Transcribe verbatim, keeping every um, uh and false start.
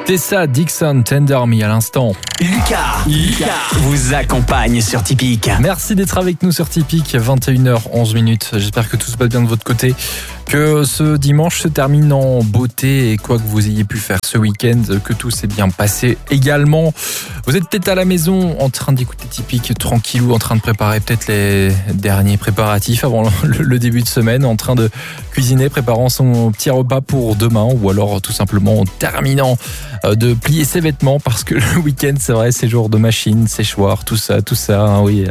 Tessa Dixon, Tender Me à l'instant. Lucas, Lucas vous accompagne sur Tipeee. Merci d'être avec nous sur Tipeee, vingt et une heures onze minutes. J'espère que tout se passe bien de votre côté, que ce dimanche se termine en beauté et quoi que vous ayez pu faire ce week-end, que tout s'est bien passé également. Vous êtes peut-être à la maison en train d'écouter Tipeee, tranquillou, en train de préparer peut-être les derniers préparatifs avant le, le début de semaine, en train de cuisiner, préparant son petit repas pour demain, ou alors tout simplement en terminant de plier ses vêtements parce que le week-end, c'est vrai, c'est jour de machine, séchoir, tout ça, tout ça, hein, oui.